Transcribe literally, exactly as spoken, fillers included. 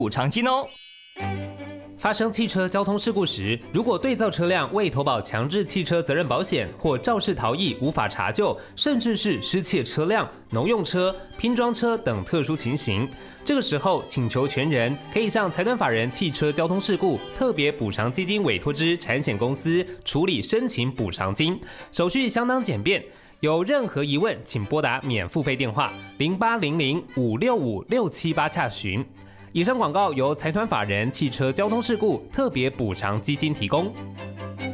补偿金哦。 发生汽车交通事故时，如果对造车辆未投保强制汽车责任保险或肇事逃逸无法查救，甚至是失窃车辆、农用车、拼装车等特殊情形，这个时候请求权人可以向财团法人汽车交通事故特别补偿基金委托之产险公司处理申请补偿金，手续相当简便。有任何疑问，请拨打免付费电话零八零零五六五六七八洽询。以上广告由财团法人汽车交通事故特别补偿基金提供。